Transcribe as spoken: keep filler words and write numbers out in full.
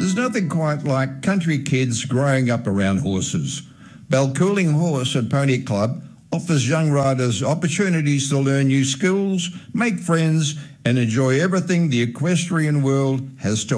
There's nothing quite like country kids growing up around horses. Balcooling Horse and Pony Club offers young riders opportunities to learn new skills, make friends, and enjoy everything the equestrian world has to